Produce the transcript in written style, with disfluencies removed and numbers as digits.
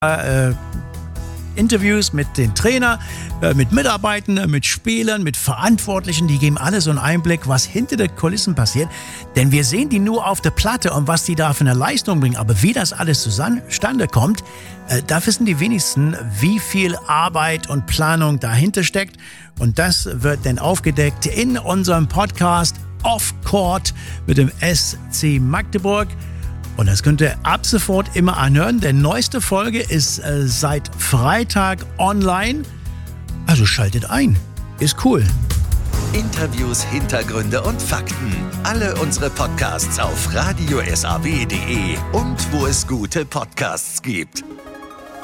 Interviews mit den Trainern, mit Mitarbeitenden, mit Spielern, mit Verantwortlichen. Die geben alle so einen Einblick, was hinter den Kulissen passiert. Denn wir sehen die nur auf der Platte und was die da für eine Leistung bringen. Aber wie das alles zustande kommt, da wissen die wenigsten, wie viel Arbeit und Planung dahinter steckt. Und das wird dann aufgedeckt in unserem Podcast Off Court mit dem SC Magdeburg. Und das könnt ihr ab sofort immer anhören. Die neueste Folge ist seit Freitag online. Also schaltet ein. Ist cool. Interviews, Hintergründe und Fakten. Alle unsere Podcasts auf radiosab.de und wo es gute Podcasts gibt.